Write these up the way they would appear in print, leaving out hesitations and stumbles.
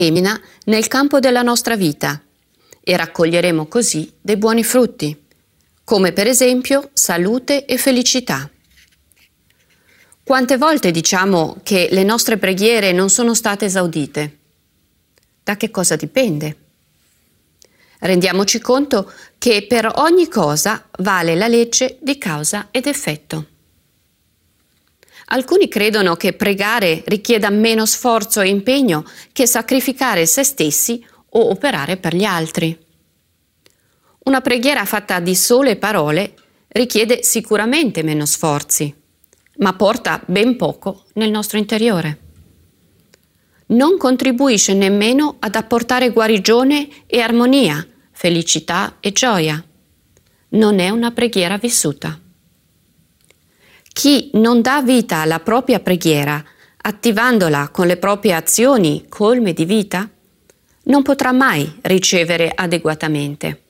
semina nel campo della nostra vita e raccoglieremo così dei buoni frutti, come per esempio salute e felicità. Quante volte diciamo che le nostre preghiere non sono state esaudite? Da che cosa dipende? Rendiamoci conto che per ogni cosa vale la legge di causa ed effetto. Alcuni credono che pregare richieda meno sforzo e impegno che sacrificare se stessi o operare per gli altri. Una preghiera fatta di sole parole richiede sicuramente meno sforzi, ma porta ben poco nel nostro interiore. Non contribuisce nemmeno ad apportare guarigione e armonia, felicità e gioia. Non è una preghiera vissuta. Chi non dà vita alla propria preghiera, attivandola con le proprie azioni colme di vita, non potrà mai ricevere adeguatamente.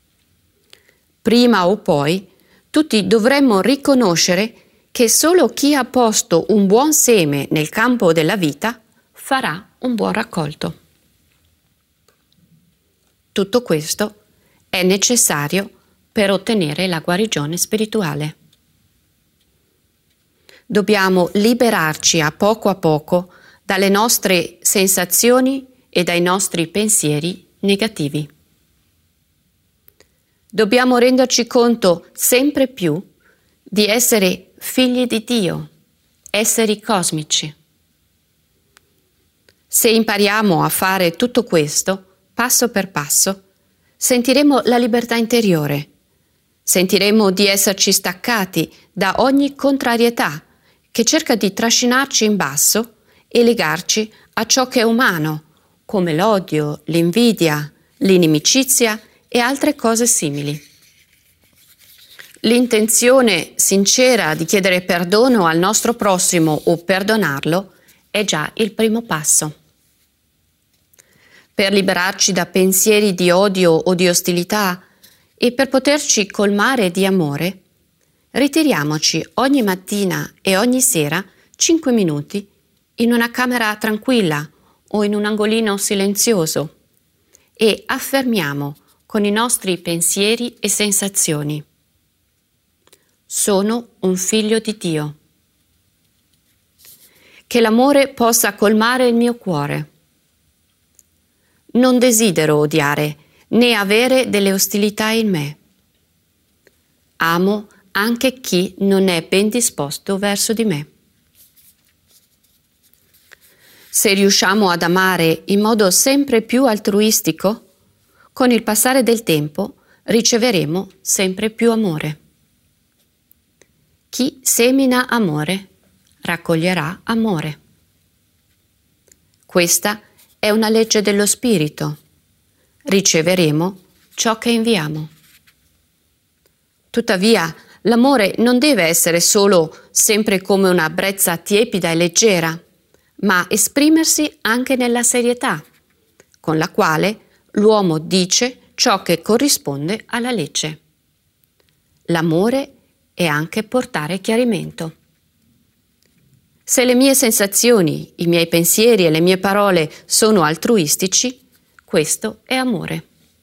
Prima o poi, tutti dovremmo riconoscere che solo chi ha posto un buon seme nel campo della vita farà un buon raccolto. Tutto questo è necessario per ottenere la guarigione spirituale. Dobbiamo liberarci a poco dalle nostre sensazioni e dai nostri pensieri negativi. Dobbiamo renderci conto sempre più di essere figli di Dio, esseri cosmici. Se impariamo a fare tutto questo, passo per passo, sentiremo la libertà interiore, sentiremo di esserci staccati da ogni contrarietà che cerca di trascinarci in basso e legarci a ciò che è umano, come l'odio, l'invidia, l'inimicizia e altre cose simili. L'intenzione sincera di chiedere perdono al nostro prossimo o perdonarlo è già il primo passo. Per liberarci da pensieri di odio o di ostilità e per poterci colmare di amore, ritiriamoci ogni mattina e ogni sera 5 minuti in una camera tranquilla o in un angolino silenzioso e affermiamo con i nostri pensieri e sensazioni: sono un figlio di Dio. Che l'amore possa colmare il mio cuore. Non desidero odiare né avere delle ostilità in me. Amo anche chi non è ben disposto verso di me. Se riusciamo ad amare in modo sempre più altruistico, con il passare del tempo riceveremo sempre più amore. Chi semina amore raccoglierà amore. Questa è una legge dello spirito. Riceveremo ciò che inviamo. Tuttavia, l'amore non deve essere solo sempre come una brezza tiepida e leggera, ma esprimersi anche nella serietà, con la quale l'uomo dice ciò che corrisponde alla legge. L'amore è anche portare chiarimento. Se le mie sensazioni, i miei pensieri e le mie parole sono altruistici, questo è amore.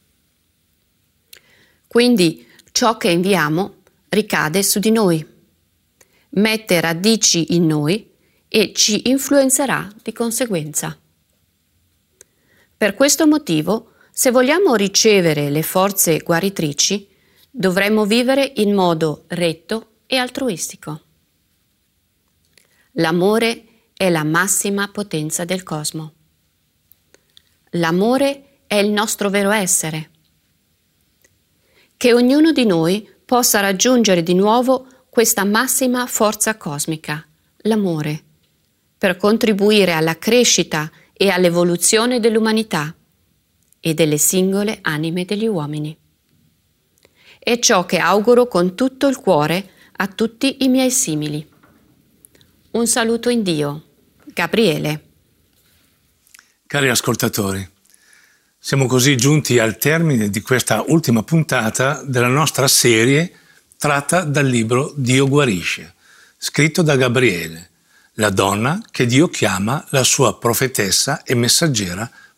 Quindi ciò che inviamo ricade su di noi, mette radici in noi e ci influenzerà di conseguenza. Per questo motivo, se vogliamo ricevere le forze guaritrici, dovremmo vivere in modo retto e altruistico. L'amore è la massima potenza del cosmo. L'amore è il nostro vero essere. Che ognuno di noi possa raggiungere di nuovo questa massima forza cosmica, l'amore, per contribuire alla crescita e all'evoluzione dell'umanità e delle singole anime degli uomini. È ciò che auguro con tutto il cuore a tutti i miei simili. Un saluto in Dio. Gabriele. Cari ascoltatori, siamo così giunti al termine di questa ultima puntata della nostra serie tratta dal libro Dio guarisce, scritto da Gabriele, la donna che Dio chiama la sua profetessa e messaggera